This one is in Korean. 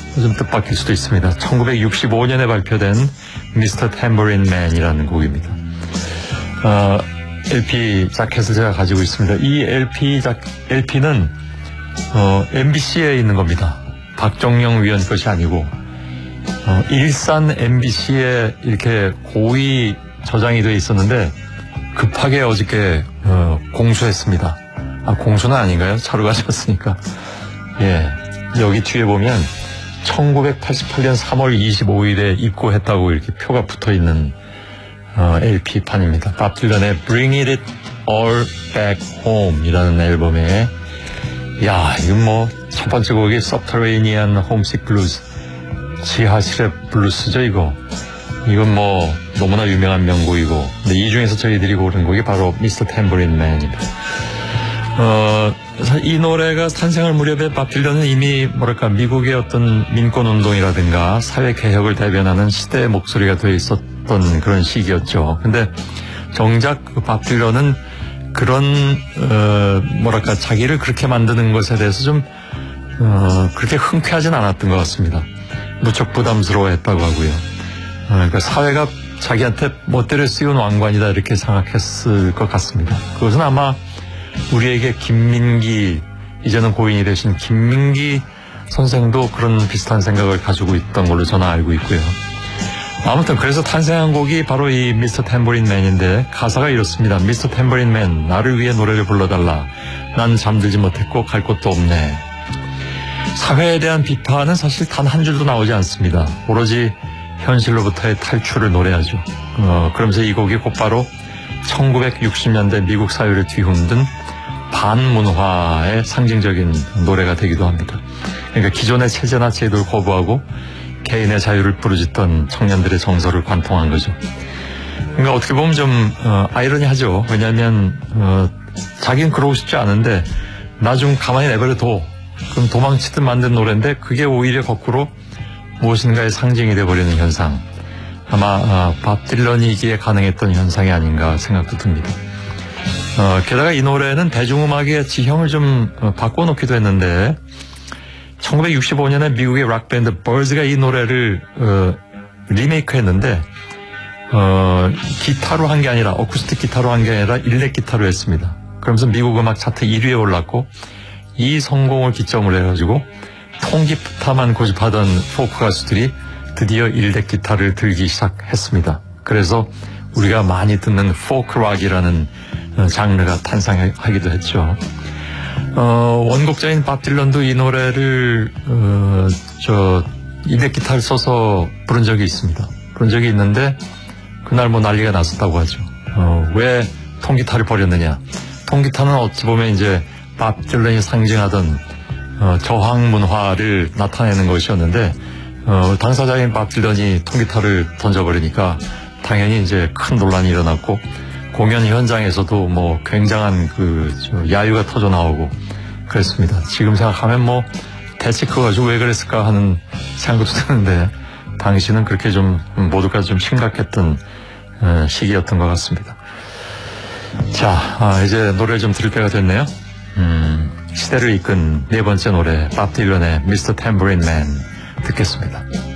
좀 뜻밖일 수도 있습니다. 1965년에 발표된 미스터 탬버린 맨이라는 곡입니다. LP 자켓을 제가 가지고 있습니다. 이 LP는 MBC에 있는 겁니다. 박정영 위원 것이 아니고 일산 MBC에 이렇게 고의 저장이 돼 있었는데 급하게 어저께 공수했습니다. 공수는 아닌가요? 차로 가셨으니까. 예, 여기 뒤에 보면 1988년 3월 25일에 입고했다고 이렇게 표가 붙어있는 LP판입니다. 밥 딜런의 Bring It All Back Home 이라는 앨범에, 야, 이건 뭐 첫 번째 곡이 Subterranean Homesick Blues, 지하실의 블루스죠. 이건 뭐 너무나 유명한 명곡이고, 근데 이 중에서 저희들이 고른 곡이 바로 Mr. Tambourine Man입니다. 이 노래가 탄생할 무렵에 밥 딜런은 이미 뭐랄까 미국의 어떤 민권운동이라든가 사회개혁을 대변하는 시대의 목소리가 되어 있었던 그런 시기였죠. 근데 정작 밥 딜런은 그런 뭐랄까 자기를 그렇게 만드는 것에 대해서 좀 그렇게 흔쾌하진 않았던 것 같습니다. 무척 부담스러워했다고 하고요. 그러니까 사회가 자기한테 멋대로 씌운 왕관이다 이렇게 생각했을 것 같습니다. 그것은 아마 우리에게 김민기, 이제는 고인이 되신 김민기 선생도 그런 비슷한 생각을 가지고 있던 걸로 저는 알고 있고요. 아무튼 그래서 탄생한 곡이 바로 이 미스터 탬버린 맨인데, 가사가 이렇습니다. 미스터 탬버린 맨, 나를 위해 노래를 불러달라. 난 잠들지 못했고 갈 곳도 없네. 사회에 대한 비판은 사실 단 한 줄도 나오지 않습니다. 오로지 현실로부터의 탈출을 노래하죠. 그러면서 이 곡이 곧바로 1960년대 미국 사회를 뒤흔든 반문화의 상징적인 노래가 되기도 합니다. 그러니까 기존의 체제나 제도를 거부하고 개인의 자유를 부르짖던 청년들의 정서를 관통한 거죠. 그러니까 어떻게 보면 좀 아이러니하죠. 왜냐하면 자기는 그러고 싶지 않은데 나 좀 가만히 내버려둬, 그럼 도망치듯 만든 노래인데 그게 오히려 거꾸로 무엇인가의 상징이 돼버리는 현상, 아마 밥 딜런이기에 가능했던 현상이 아닌가 생각도 듭니다. 게다가 이 노래는 대중음악의 지형을 좀 바꿔놓기도 했는데, 1965년에 미국의 락밴드 버즈가 이 노래를 리메이크했는데 기타로 한 게 아니라, 어쿠스틱 기타로 한 게 아니라 일렉 기타로 했습니다. 그러면서 미국 음악 차트 1위에 올랐고, 이 성공을 기점으로 해가지고 통기타만 고집하던 포크 가수들이 드디어 일렉 기타를 들기 시작했습니다. 그래서 우리가 많이 듣는 포크락이라는 장르가 탄생하기도 했죠. 원곡자인 밥 딜런도 이 노래를 일렉 기타를 써서 부른 적이 있습니다. 부른 적이 있는데 그날 뭐 난리가 났었다고 하죠. 왜 통기타를 버렸느냐. 통기타는 어찌 보면 이제 밥 딜런이 상징하던 저항 문화를 나타내는 것이었는데, 당사자인 밥 딜런이 통기타를 던져버리니까 당연히 이제 큰 논란이 일어났고, 공연 현장에서도 뭐 굉장한 야유가 터져 나오고 그랬습니다. 지금 생각하면 뭐 대체 그거 가지고 왜 그랬을까 하는 생각도 드는데, 당시는 그렇게 좀 모두가 좀 심각했던 시기였던 것 같습니다. 자, 이제 노래를 좀 들을 때가 됐네요. 시대를 이끈 네 번째 노래, 밥 딜런의 Mr. Tambourine Man 듣겠습니다.